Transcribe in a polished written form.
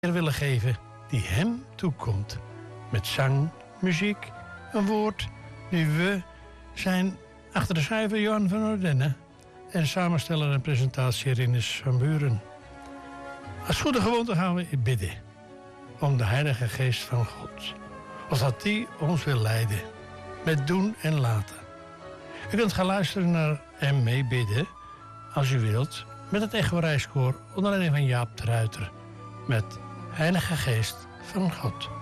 willen geven die hem toekomt. Met zang, muziek, een woord. Nu we zijn achter de schijven Johan van Ordenne en samensteller en presentatie Rinus van Buren. Als goede gewoonte gaan we bidden om de Heilige Geest van God. Of dat die ons wil leiden met doen en laten. U kunt gaan luisteren naar en meebidden als u wilt met het Echo Reiskoor onder leiding van Jaap de Ruiter met Heilige Geest van God.